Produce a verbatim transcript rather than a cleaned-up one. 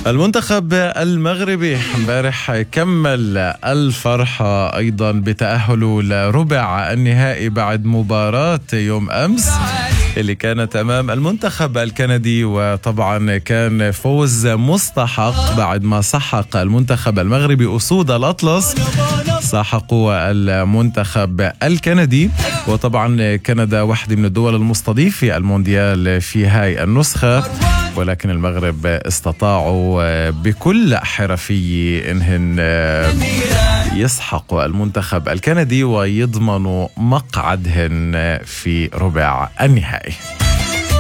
المنتخب المغربي امبارح كمل الفرحة أيضا بتأهله لربع النهائي بعد مباراة يوم أمس اللي كانت أمام المنتخب الكندي، وطبعا كان فوز مستحق بعد ما سحق المنتخب المغربي أسود الأطلس سحقوا المنتخب الكندي. وطبعا كندا واحدة من الدول المستضيفة في المونديال في هاي النسخة، ولكن المغرب استطاعوا بكل حرفية إنهن يسحقوا المنتخب الكندي ويضمنوا مقعدهن في ربع النهائي.